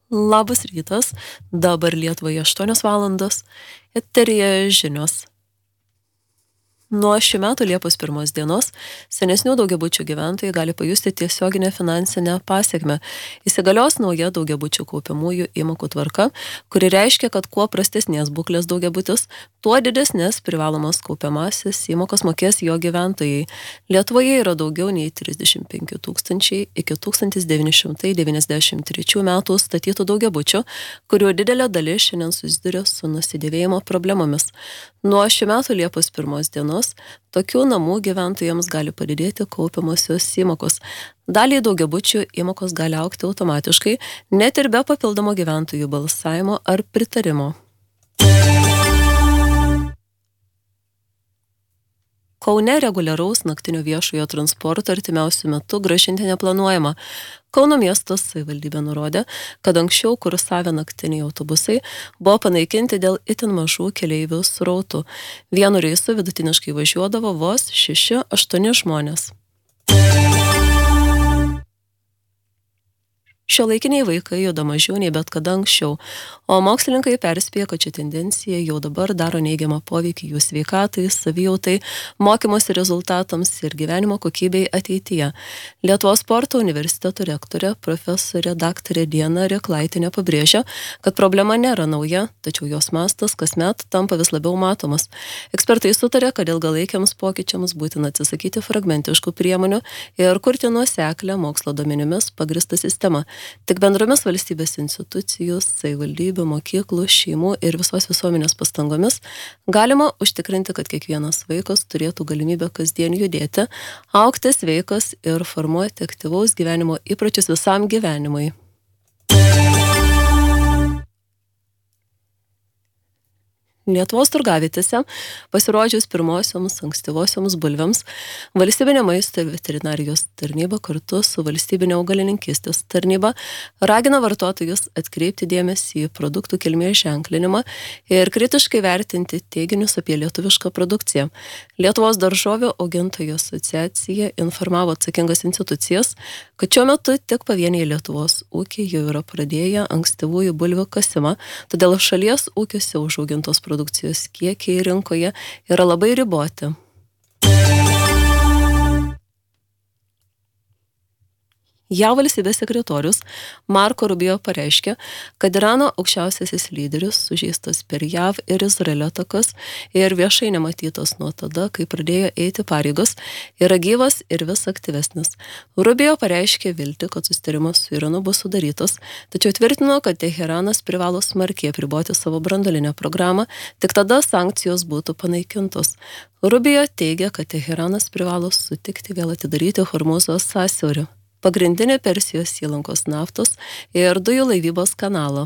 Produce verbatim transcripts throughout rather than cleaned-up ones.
Labas rytas, dabar Lietuvoje aštuonios valandos, eteryje žinios. Nuo šių metų Liepos pirmos dienos senesnių daugiabučių gyventojai gali pajusti tiesioginę finansinę pasekmę. Įsigalios nauja daugiabučių kaupiamųjų įmokų tvarka, kuri reiškia, kad kuo prastesnės būklės daugiabutis, tuo didesnės privalomas kaupiamasis įmokas mokės jo gyventojai. Lietuvoje yra daugiau nei trisdešimt penki tūkstančiai iki tūkstantis devyni šimtai devyniasdešimt trečių metų statytų daugiabučių, kurių didelė dalis šiandien susiduria su nusidėvėjimo problemomis. Nuo šių metų Liepos pirmos dienos tokių namų gyventojams gali padidėti kaupiamosios įmokos. Daliai daugiabučių įmokos gali augti automatiškai, net ir be papildomo gyventojų balsavimo ar pritarimo. Kaune reguliaraus naktinio viešojo transporto artimiausiu metu grąžinti neplanuojama. Kauno miesto savivaldybė nurodė, kad anksčiau kursavę naktiniai autobusai buvo panaikinti dėl itin mažų keleivių srautų. Vienu reisu vidutiniškai važiuodavo vos šeši aštuoni žmonės. Šiuolaikiniai vaikai juda mažiau nei bet kada anksčiau, o mokslininkai perspėja, kad ši tendencija jau dabar daro neigiamą poveikį jų sveikatai, savijautai, mokymosi rezultatams ir gyvenimo kokybei ateityje. Lietuvos sporto universiteto rektorė profesorė daktarė Diana Reklaitinė pabrėžia, kad problema nėra nauja, tačiau jos mastas kasmet tampa vis labiau matomas. Ekspertai sutarė, kad ilgalaikiams pokyčiams būtina atsisakyti fragmentiškų priemonių ir kurti nuoseklią mokslo duomenimis pagristą sistemą. Tik bendromis valstybės institucijų, savivaldybių, mokyklų, šeimų ir visos visuomenės pastangomis galima užtikrinti, kad kiekvienas vaikas turėtų galimybę kasdien judėti, augti sveikas ir formuoti aktyvaus gyvenimo įpročius visam gyvenimui. Lietuvos turgavietėse pasirodžius pirmosioms ankstyvosioms bulvėms, valstybinė maisto ir veterinarijos tarnyba kartu su valstybinė augalininkystės tarnyba ragina vartotojus atkreipti dėmesį į produktų kilmės ženklinimą ir kritiškai vertinti teiginius apie lietuvišką produkciją. Lietuvos daržovių augintojų asociacija informavo atsakingas institucijas, kad šiuo metu tik pavieniai Lietuvos ūkiai jau yra pradėję ankstyvųjų bulvių kasimą, todėl šalies ūkiuose užaugintos produkcijos produkcijos kiekiai rinkoje yra labai riboti. JAV valstybės sekretorius Marco Rubio pareiškė, kad Irano aukščiausiasis lyderis sužeistas per JAV ir Izraelio atakas ir viešai nematytas nuo tada, kai pradėjo eiti pareigos, yra gyvas ir vis aktyvesnis. Rubio pareiškė viltį, kad susitarimas su Iranu bus sudarytas, tačiau tvirtino, kad Teheranas privalo smarkiai apriboti savo branduolinę programą, tik tada sankcijos būtų panaikintos. Rubio teigia, kad Teheranas privalo sutikti vėl atidaryti Hormuzo sąsiaurį, pagrindinė Persijos įlankos naftos ir dujų laivybos kanalo.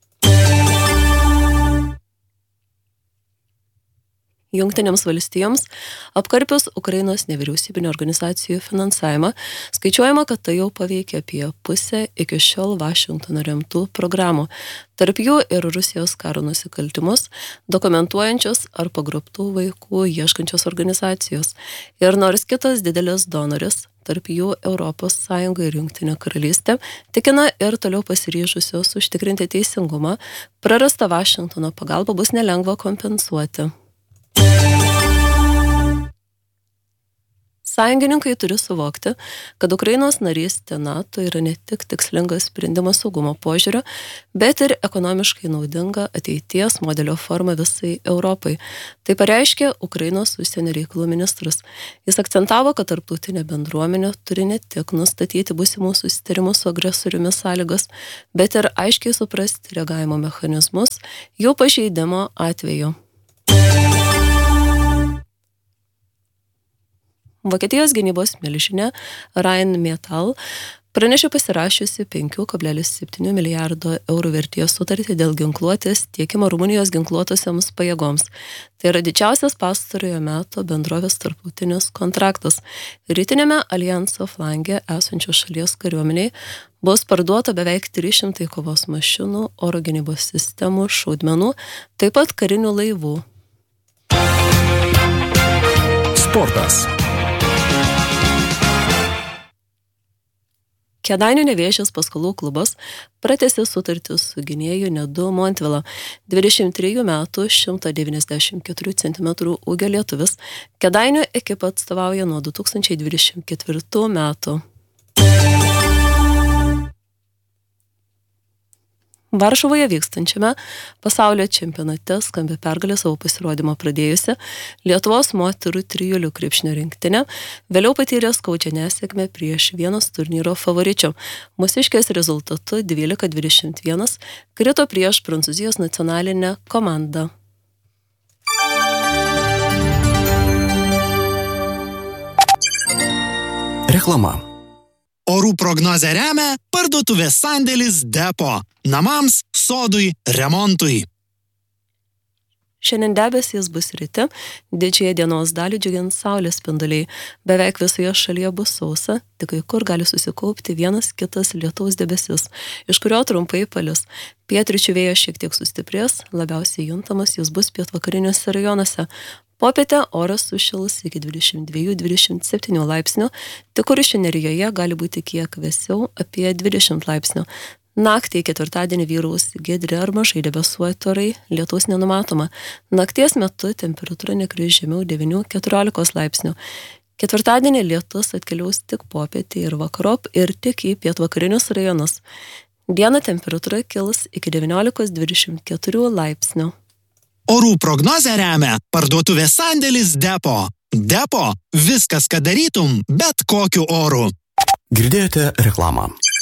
Jungtinėms valstijoms apkarpius Ukrainos nevyriausybinių organizacijų finansavimą, skaičiuojama, kad tai jau paveikia apie pusę iki šiol Vašingtono remtų programų. Tarp jų ir Rusijos karo nusikaltimus, dokumentuojančios ar pagrobtų vaikų ieškančios organizacijos. Ir nors kitos didelės donorės, tarp jų Europos Sąjunga ir Jungtinė karalystė, tikina ir toliau pasiryžusios užtikrinti teisingumą, prarastą Vašingtono pagalbą bus nelengva kompensuoti. Sąjungininkai turi suvokti, kad Ukrainos narystė NATO yra ne tik tikslingas sprendimas saugumo požiūrio, bet ir ekonomiškai naudinga ateities modelio forma visai Europai. Tai pareiškė Ukrainos užsienio reikalų ministras. Jis akcentavo, kad tarptautinė bendruomenė turi ne tik nustatyti būsimų susitarimų su agresoriumi sąlygas, bet ir aiškiai suprasti reagavimo mechanizmus jų pažeidimo atveju. Vokietijos gynybos milžinė Rheinmetall pranešė pasirašiusi penki kablelis septyni milijardo eurų vertės sutartį dėl ginkluotės tiekimo Rumunijos ginkluotosiams pajėgoms. Tai yra didžiausias pastarojo meto bendrovės tarptautinis kontraktas. Rytinėme alijanso flange esančios šalies kariuomeniai bus parduota beveik trys šimtai kovos mašinų, oro gynybos sistemų, šaudmenų, taip pat karinių laivų. Sportas. Kėdainių Nevėžis paskolų klubas pratęsė sutartį su gynėju Nedu Montvila. dvidešimt trejų metų, šimtas devyniasdešimt keturių centimetrų ūgio lietuvis Kėdainių ekipą atstovauja nuo du tūkstančiai dvidešimt ketvirtų metų. Varšuvoje vykstančiame pasaulio čempionate skambia pergalė savo pasirodymą pradėjusi Lietuvos moterų trijulių krepšinio rinktinė, vėliau patyrė skaudžią nesėkmę prieš vienos turnyro favoričių. Mūsiškės rezultatu dvylika dvidešimt vienas krito prieš Prancūzijos nacionalinę komandą. Reklama. Orų prognozę remia parduotuvės sandėlis Depo. Namams, sodui, remontui. Šiandien debesys bus ryte, didžiąją dienos dalį džiugins saulės spinduliai. Beveik visoje šalyje bus sausa, tik kai kur gali susikaupti vienas kitas lietaus debesis, iš kurio trumpai palis. Pietryčių vėjas šiek tiek sustiprės, labiausiai juntamas jis bus pietvakariniuose rajonuose. Popietę oras sušils iki dvidešimt dviejų dvidešimt septynių laipsnių, tik Kuršių nerijoje gali būti kiek vėsiau apie dvidešimt laipsnių. Naktį ketvirtadienį vyraus giedri ar mažai debesuoti orai, lietaus nenumatoma. Nakties metu temperatūra nekris žemiau devynių keturiolikos laipsnių. Ketvirtadienį lietus atkeliaus tik popietį ir vakarop ir tik į pietvakarinius rajonus. Dieną temperatūra kils iki devyniolikos dvidešimt keturių laipsnių. Orų prognozę remia parduotuvės sandėlis Depo. Depo – viskas, ką darytum, bet kokiu oru. Girdėjote reklamą.